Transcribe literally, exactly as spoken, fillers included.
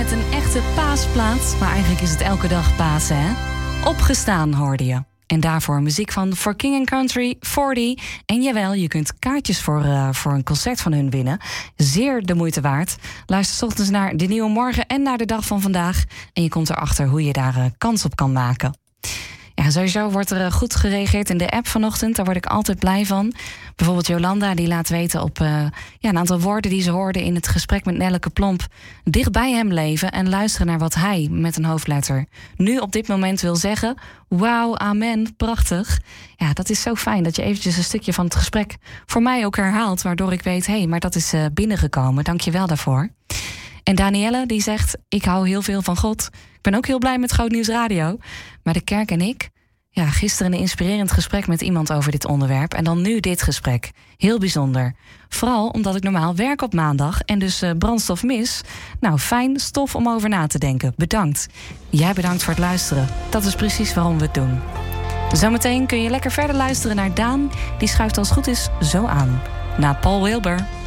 met een echte paasplaat. Maar eigenlijk is het elke dag Pasen, hè? Opgestaan hoorde je. En daarvoor muziek van For King and Country, veertig. En jawel, je kunt kaartjes voor, uh, voor een concert van hun winnen. Zeer de moeite waard. Luister 's ochtends naar De Nieuwe Morgen en naar de dag van vandaag. En je komt erachter hoe je daar uh, kans op kan maken. Ja, sowieso wordt er goed gereageerd in de app vanochtend. Daar word ik altijd blij van. Bijvoorbeeld Jolanda, die laat weten op uh, ja, een aantal woorden die ze hoorde in het gesprek met Nelleke Plomp. Dicht bij hem leven en luisteren naar wat hij, met een hoofdletter, nu op dit moment wil zeggen. Wauw, amen, prachtig. Ja, dat is zo fijn dat je eventjes een stukje van het gesprek voor mij ook herhaalt. Waardoor ik weet, hé, hey, maar dat is uh, binnengekomen. Dank je wel daarvoor. En Danielle, die zegt, ik hou heel veel van God. Ik ben ook heel blij met Groot Nieuws Radio. Maar de kerk en ik, ja, gisteren een inspirerend gesprek met iemand over dit onderwerp. En dan nu dit gesprek. Heel bijzonder. Vooral omdat ik normaal werk op maandag en dus uh, brandstof mis. Nou, fijn stof om over na te denken. Bedankt. Jij bedankt voor het luisteren. Dat is precies waarom we het doen. Zometeen kun je lekker verder luisteren naar Daan. Die schuift als het goed is zo aan. Na Paul Wilbur.